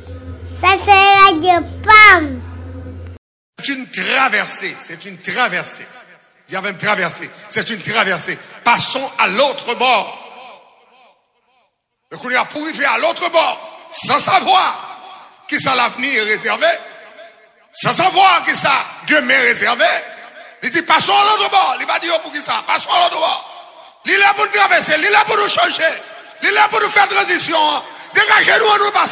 Ça c'est Radio PAM. C'est une traversée, c'est une traversée. Il y avait une traversée, c'est une traversée. Passons à l'autre bord. Donc on est pour arriver à l'autre bord, sans savoir qui ça l'avenir est réservé, sans savoir qui ça demain est réservé. Il dit passons à l'autre bord. Il va dire pour qui ça, passons à l'autre bord. Il est là pour nous traverser, il est là pour nous changer, il est là pour nous faire transition. Dégagez-nous, nous passer.